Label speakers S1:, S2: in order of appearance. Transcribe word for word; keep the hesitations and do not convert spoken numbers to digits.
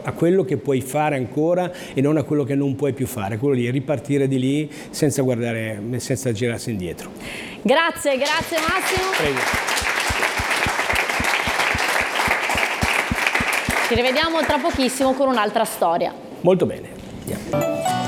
S1: a quello che puoi fare ancora e non a quello che non puoi più fare, quello lì, ripartire di lì senza guardare, senza girarsi indietro.
S2: Grazie, grazie Massimo.
S1: Prego.
S2: Ci rivediamo tra pochissimo con un'altra storia.
S1: Molto bene. Andiamo.